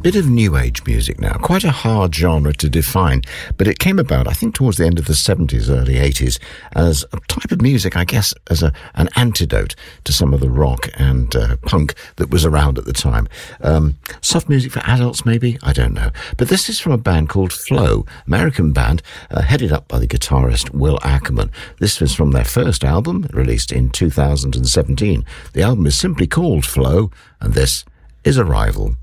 bit of new age music now, quite a hard genre to define, but it came about, I think, towards the end of the 70s, early 80s, as a type of music, I guess, as an antidote to some of the rock and punk that was around at the time. Soft music for adults, maybe? I don't know. But this is from a band called Flow, American band, headed up by the guitarist Will Ackerman. This was from their first album, released in 2017. The album is simply called Flow, and this is Arrival.